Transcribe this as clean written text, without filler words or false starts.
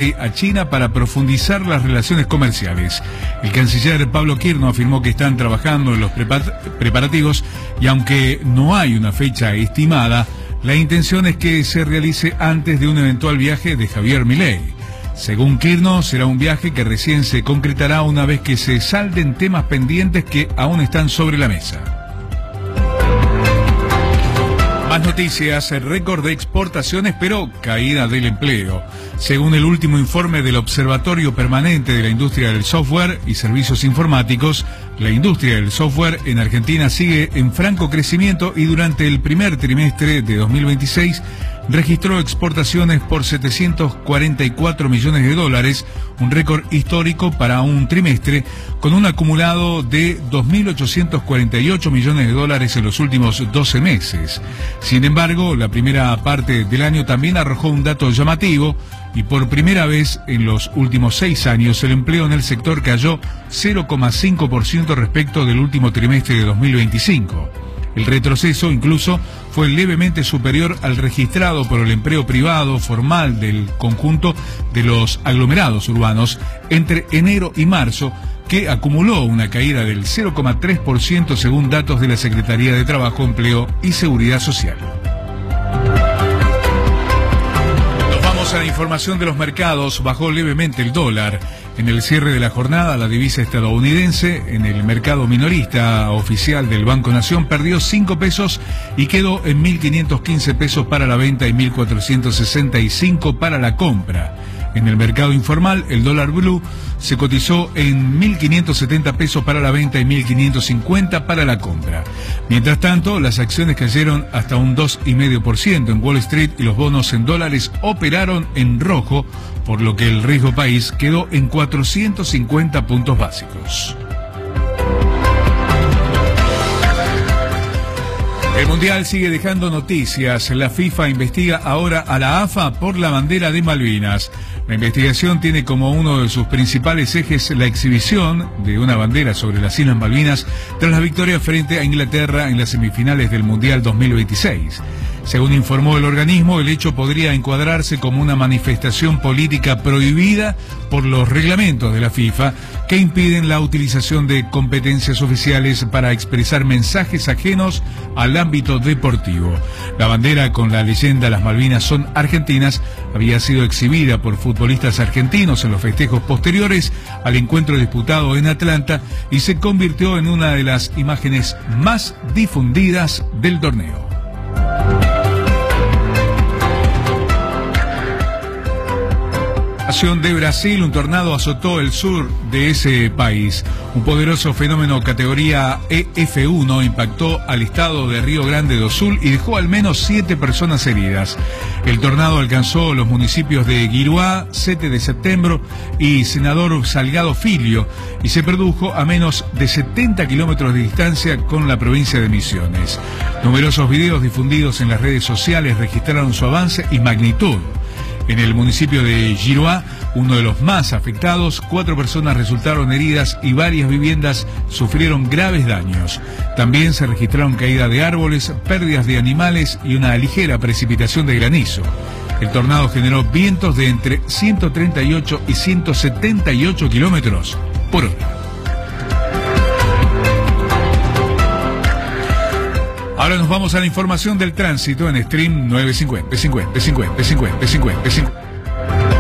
viaje a China para profundizar las relaciones comerciales. El canciller Pablo Quirno afirmó que están trabajando en los preparativos y aunque no hay una fecha estimada, la intención es que se realice antes de un eventual viaje de Javier Milei. Según Quirno, será un viaje que recién se concretará una vez que se salden temas pendientes que aún están sobre la mesa. Más noticias, récord de exportaciones pero caída del empleo. Según el último informe del Observatorio Permanente de la Industria del Software y Servicios Informáticos, la industria del software en Argentina sigue en franco crecimiento y durante el primer trimestre de 2026 registró exportaciones por 744 millones de dólares, un récord histórico para un trimestre, con un acumulado de 2.848 millones de dólares en los últimos 12 meses. Sin embargo, la primera parte del año también arrojó un dato llamativo, y por primera vez en los últimos 6 años el empleo en el sector cayó 0,5% respecto del último trimestre de 2025. El retroceso incluso fue levemente superior al registrado por el empleo privado formal del conjunto de los aglomerados urbanos entre enero y marzo, que acumuló una caída del 0,3% según datos de la Secretaría de Trabajo, Empleo y Seguridad Social. A la información de los mercados, bajó levemente el dólar. En el cierre de la jornada, la divisa estadounidense en el mercado minorista oficial del Banco Nación perdió 5 pesos y quedó en 1.515 pesos para la venta y 1.465 para la compra. En el mercado informal, el dólar blue se cotizó en 1.570 pesos para la venta y 1.550 para la compra. Mientras tanto, las acciones cayeron hasta un 2,5% en Wall Street y los bonos en dólares operaron en rojo, por lo que el riesgo país quedó en 450 puntos básicos. El Mundial sigue dejando noticias. La FIFA investiga ahora a la AFA por la bandera de Malvinas. La investigación tiene como uno de sus principales ejes la exhibición de una bandera sobre las Islas Malvinas tras la victoria frente a Inglaterra en las semifinales del Mundial 2026. Según informó el organismo, el hecho podría encuadrarse como una manifestación política prohibida por los reglamentos de la FIFA que impiden la utilización de competencias oficiales para expresar mensajes ajenos al ámbito deportivo. La bandera con la leyenda "Las Malvinas son argentinas" había sido exhibida por futbolistas argentinos en los festejos posteriores al encuentro disputado en Atlanta y se convirtió en una de las imágenes más difundidas del torneo. De Brasil, un tornado azotó el sur de ese país. Un poderoso fenómeno categoría EF1 impactó al estado de Río Grande do Sul y dejó al menos 7 personas heridas. El tornado alcanzó los municipios de Giruá, 7 de septiembre y Senador Salgado Filho y se produjo a menos de 70 kilómetros de distancia con la provincia de Misiones. Numerosos videos difundidos en las redes sociales registraron su avance y magnitud. En el municipio de Giruá, uno de los más afectados, 4 personas resultaron heridas y varias viviendas sufrieron graves daños. También se registraron caída de árboles, pérdidas de animales y una ligera precipitación de granizo. El tornado generó vientos de entre 138 y 178 kilómetros por hora. Ahora nos vamos a la información del tránsito en Stream 950.